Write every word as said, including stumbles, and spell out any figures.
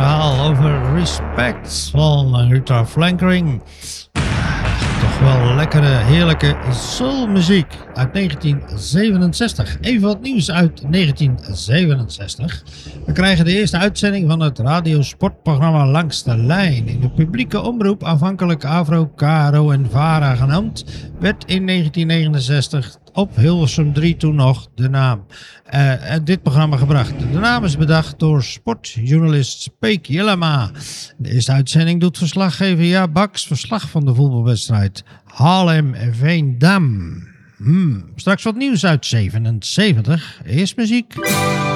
verhaal over Respect van Rita Flankering. Toch wel lekkere, heerlijke soulmuziek uit negentien zevenenzestig. Even wat nieuws uit negentien zevenenzestig. We krijgen de eerste uitzending van het radiosportprogramma Langs de Lijn. In de publieke omroep, aanvankelijk Avro, K R O en VARA genoemd, werd in negentien negenenzestig op Hilversum drie toen nog de naam. Uh, dit programma gebracht. De naam is bedacht door sportjournalist Speek Jellema. De eerste uitzending doet verslaggever Ja Baks verslag van de voetbalwedstrijd Haarlem-Veendam. Hmm, straks wat nieuws uit zevenenzeventig. Eerst muziek.